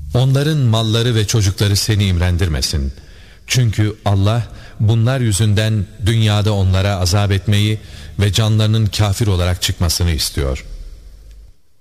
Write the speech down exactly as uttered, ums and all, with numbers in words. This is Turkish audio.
Onların malları ve çocukları seni imrendirmesin. Çünkü Allah bunlar yüzünden dünyada onlara azap etmeyi ve canlarının kafir olarak çıkmasını istiyor.